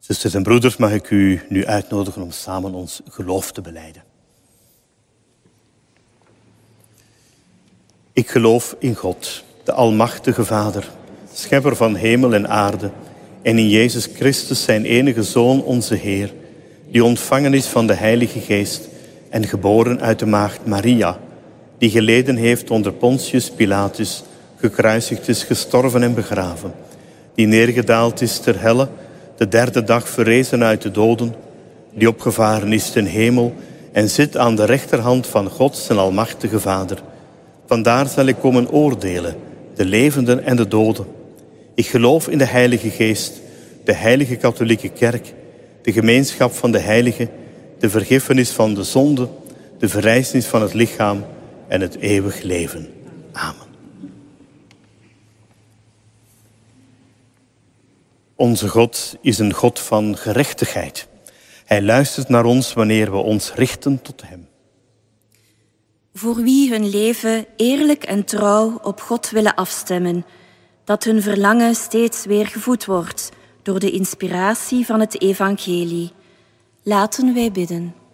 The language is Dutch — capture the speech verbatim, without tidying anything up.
Zusters en broeders, mag ik u nu uitnodigen om samen ons geloof te belijden. Ik geloof in God, de Almachtige Vader, schepper van hemel en aarde, en in Jezus Christus, zijn enige Zoon, onze Heer, die ontvangen is van de Heilige Geest en geboren uit de maagd Maria, die geleden heeft onder Pontius Pilatus, gekruisigd is, gestorven en begraven, die neergedaald is ter helle, de derde dag verrezen uit de doden, die opgevaren is ten hemel en zit aan de rechterhand van God, zijn Almachtige Vader. Vandaar zal ik komen oordelen, de levenden en de doden. Ik geloof in de Heilige Geest, de Heilige Katholieke Kerk, de gemeenschap van de heiligen, de vergiffenis van de zonden, de verrijzenis van het lichaam en het eeuwig leven. Amen. Onze God is een God van gerechtigheid. Hij luistert naar ons wanneer we ons richten tot hem. Voor wie hun leven eerlijk en trouw op God willen afstemmen, dat hun verlangen steeds weer gevoed wordt door de inspiratie van het evangelie. Laten wij bidden.